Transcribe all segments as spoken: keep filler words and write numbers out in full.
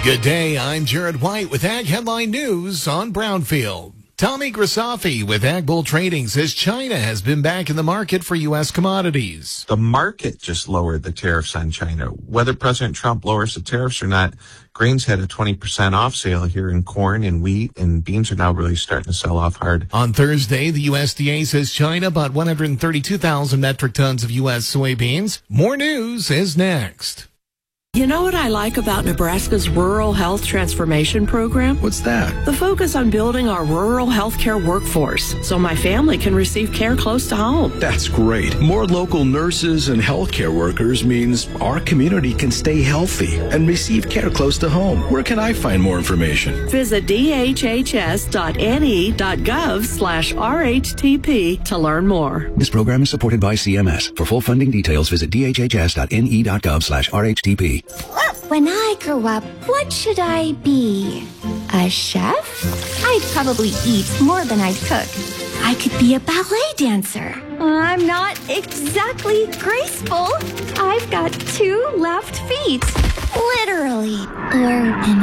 Good day, I'm Jared White with Ag Headline News on Brownfield. Tommy Grisafi with Ag Bull Trading says China has been back in the market for U S commodities. The market just lowered the tariffs on China. Whether President Trump lowers the tariffs or not, grains had a twenty percent off sale here in corn and wheat, and beans are now really starting to sell off hard. On Thursday, the U S D A says China bought one hundred thirty-two thousand metric tons of U S soybeans. More news is next. You know what I like about Nebraska's Rural Health Transformation Program? What's that? The focus on building our rural healthcare workforce so my family can receive care close to home. That's great. More local nurses and healthcare workers means our community can stay healthy and receive care close to home. Where can I find more information? Visit d h h s dot n e dot gov slash r h t p to learn more. This program is supported by C M S. For full funding details, visit d h h s dot n e dot gov slash r h t p. When I grow up, what should I be? A chef? I'd probably eat more than I'd cook. I could be a ballet dancer. I'm not exactly graceful. I've got two left feet. Literally. Or an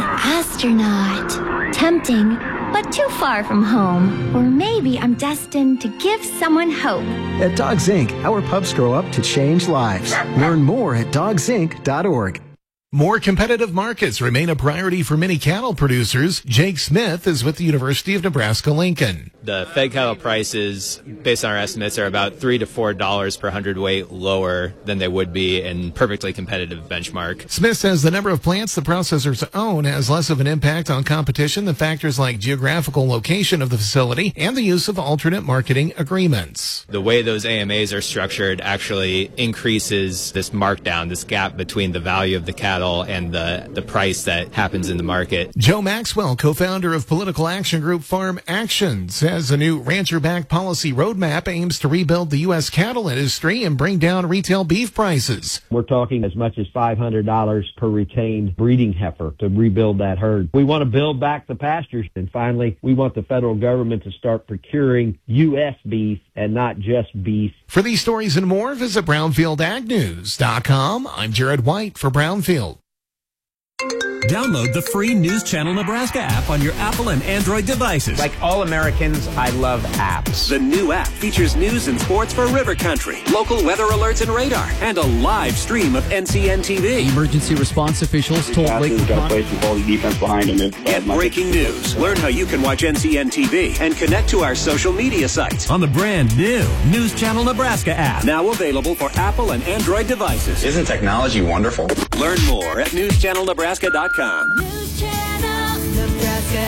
astronaut. Tempting, but too far from home. Or maybe I'm destined to give someone hope. At Dogs Incorporated, our pups grow up to change lives. Learn more at dogs inc dot org. More competitive markets remain a priority for many cattle producers. Jake Smith is with the University of Nebraska-Lincoln. The fed cattle prices, based on our estimates, are about three to four dollars per hundredweight lower than they would be in perfectly competitive benchmark. Smith says the number of plants the processors own has less of an impact on competition than factors like geographical location of the facility and the use of alternate marketing agreements. The way those A M As are structured actually increases this markdown, this gap between the value of the cattle and the, the price that happens in the market. Joe Maxwell, co-founder of political action group Farm Action, says a new rancher-backed policy roadmap aims to rebuild the U S cattle industry and bring down retail beef prices. We're talking as much as five hundred dollars per retained breeding heifer to rebuild that herd. We want to build back the pastures. And finally, we want the federal government to start procuring U S beef and not just beef. For these stories and more, visit brownfield ag news dot com. I'm Jared White for Brownfield. Download the free News Channel Nebraska app on your Apple and Android devices. Like all Americans, I love apps. The new app features news and sports for River Country, local weather alerts and radar, and a live stream of N C N T V. Emergency response officials told Lake got to play some quality defense behind him. Get breaking news. Learn how you can watch N C N T V and connect to our social media sites on the brand new News Channel Nebraska app. Now available for Apple and Android devices. Isn't technology wonderful? Learn more at news channel nebraska dot com. News Channel Nebraska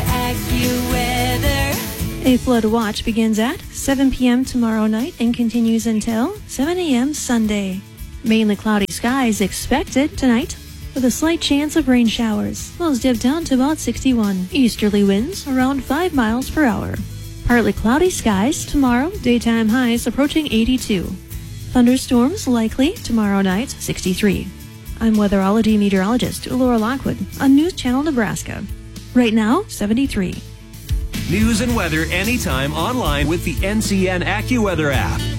AccuWeather. A flood watch begins at seven p.m. tomorrow night and continues until seven a.m. Sunday. Mainly cloudy skies expected tonight with a slight chance of rain showers. Lows dip down to about sixty-one. Easterly winds around five miles per hour. Partly cloudy skies tomorrow, daytime highs approaching eighty-two. Thunderstorms likely tomorrow night, sixty-three. I'm weatherology meteorologist Laura Lockwood on News Channel Nebraska. Right now, seventy-three. News and weather anytime online with the N C N AccuWeather app.